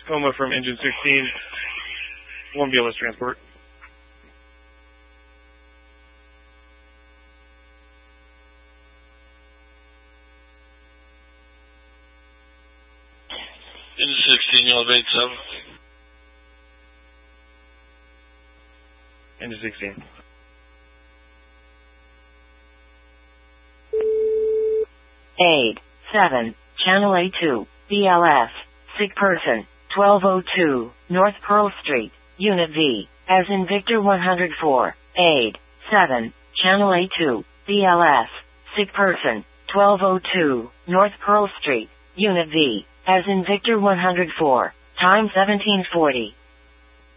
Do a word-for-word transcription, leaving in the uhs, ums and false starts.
Tacoma from engine sixteen, one B L S transport. Engine sixteen, you elevate seven. Engine sixteen. eight, seven, Channel A two, B L S, sick person, twelve oh two, North Pearl Street, Unit V, as in Victor one oh four, eight, seven, Channel A two, B L S, sick person, twelve oh two, North Pearl Street, Unit V, as in Victor one oh four, time seventeen forty.